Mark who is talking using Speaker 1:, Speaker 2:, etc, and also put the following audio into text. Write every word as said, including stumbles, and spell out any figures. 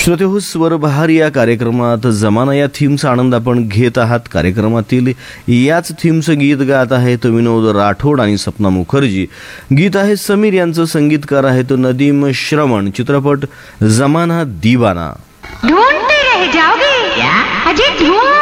Speaker 1: श्रोतेहो, स्वरबहार या कार्यक्रमात जमाना या थीमचा आनंद आपण घेत आहात. कार्यक्रमातील याच थीमचं गीत गात आहेत विनोद राठोड आणि सपना मुखर्जी. गीत आहे समीर यांचं, संगीतकार आहेत नदीम श्रवण. चित्रपट जमाना दीवाना.
Speaker 2: ढूंढते रह जाओगे अजय ढूंढ